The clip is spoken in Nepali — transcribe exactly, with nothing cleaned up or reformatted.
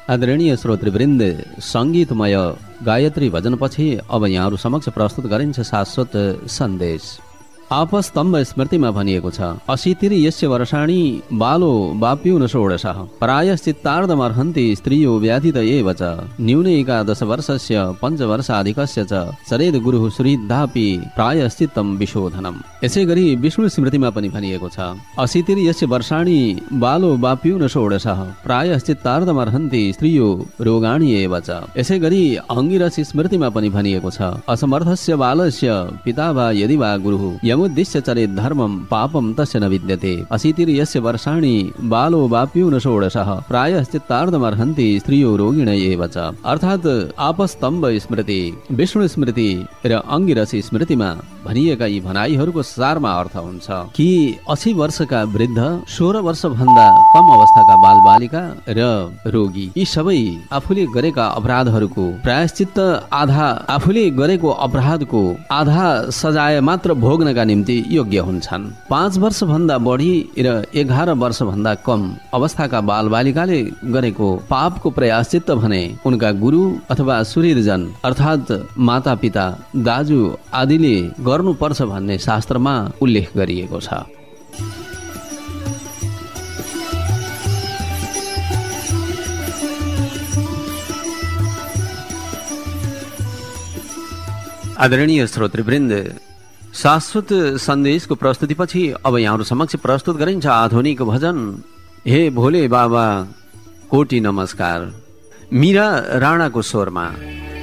आदरणीय श्रोतृवृन्द, सङ्गीतमय गायत्री भजनपछि अब यहाँहरू समक्ष प्रस्तुत गरिन्छ शाश्वत सन्देश। आपस्तम्भ स्मृतिमा भनिएको छ, अशीतिरि यस्य वर्षाणि बालो वाप्यून षोडशः प्रायश्चित्तार्धमर्हन्ति स्त्रियो व्याधित एव च न्यूने एकादश वर्षस्य पञ्चवर्षाधिकस्य च चरेद गुरुः सुहृदापि प्रायश्चित्तं विशोधनम्। यसै गरी विष्णु स्मृतिमा पनि भनिएको छ, अशीतिरि यस्य वर्षाणि बालो वाप्यून षोडशः प्रायश्चित्तार्धमर्हन्ति स्त्रियो रोगाणि एव च। यसै गरी अङ्गिरस स्मृतिमा पनि भनिएको छ, असमर्थस्य बालस्य पिता वा यदि वा गुरुः यमुद्दिश्य चरेत् धर्मं पापं तस्य न विद्यते अशीतिरि यस्य वर्षाणि बालो वाप्यून षोडशः प्रायश्चित्तार्धमर्हन्ति स्त्रियो रोगिण एव च। अर्थात् आपस्तम्भ स्मृति, विष्णु स्मृति र अंगिरस स्मृतिमा भनिएका यी भनाइहरूको सारमा अर्थ हुन्छ कि अस्सी वर्षका वृद्ध, सोह्र वर्ष भन्दा कम अवस्थाका बालबालिका र रोगी यी सबै आफूले गरेका अपराधहरूको प्रायश्चित्त आधा आफूले गरेको अपराधको आधा सजाय मात्र भोग्नका निम्ति योग्य हुन्छन्। पाँच वर्ष भन्दा बढी र एघार वर्ष भन्दा कम अवस्थाका बालबालिकाले गरेको पापको प्रायश्चित्त भने उनका गुरु अथवा सुहृदजन अर्थात् माता पिता, दाजु आदिले गर्नुपर्छ भन्ने शास्त्रमा उल्लेख गरिएको छ। आदरणीय श्रोतृवृन्द, शाश्वत सन्देशको प्रस्तुतिपछि अब यहाँहरू समक्ष प्रस्तुत गरिन्छ आधुनिक भजन हे भोले बाबा कोटि नमस्कार, मीरा राणाको स्वरमा।